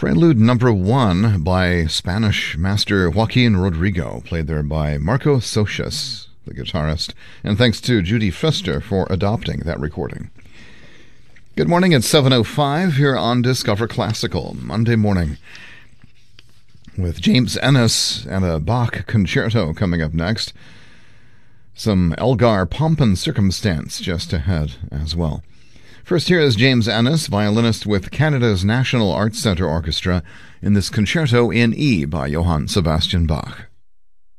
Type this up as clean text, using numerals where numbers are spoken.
Prelude number 1 by Spanish master Joaquin Rodrigo, played there by Marco Socias, the guitarist, and thanks to Judy Pfister for adopting that recording. Good morning, it's 7:05 here on Discover Classical, Monday morning, with James Ennis and a Bach concerto coming up next. Some Elgar Pomp and Circumstance just ahead as well. First, here is James Ennis, violinist with Canada's National Arts Centre Orchestra, in this concerto in E by Johann Sebastian Bach.